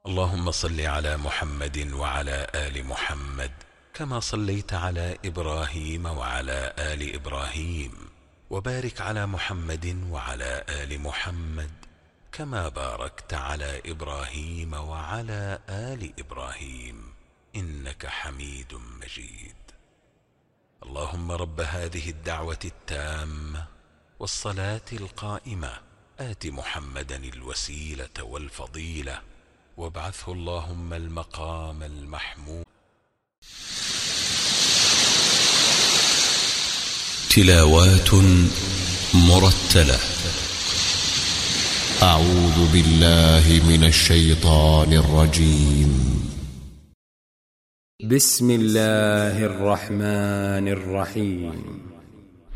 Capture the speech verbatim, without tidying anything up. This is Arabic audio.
اللهم صل على محمد وعلى آل محمد كما صليت على إبراهيم وعلى آل إبراهيم، وبارك على محمد وعلى آل محمد كما باركت على إبراهيم وعلى آل إبراهيم إنك حميد مجيد. اللهم رب هذه الدعوة التامة والصلاة القائمة آت محمدا الوسيلة والفضيلة وابعثه اللهم المقام المحمود. تلاوات مرتلة. أعوذ بالله من الشيطان الرجيم. بسم الله الرحمن الرحيم.